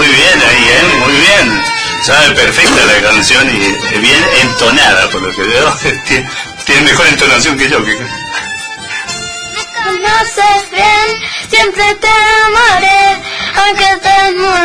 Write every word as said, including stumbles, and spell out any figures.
muy bien ahí, ¿eh? Muy bien. Sabe perfecta la canción y bien entonada, por lo que veo. Tiene, tiene mejor entonación que yo. Que... Me conoces bien, siempre te amaré, aunque estés muy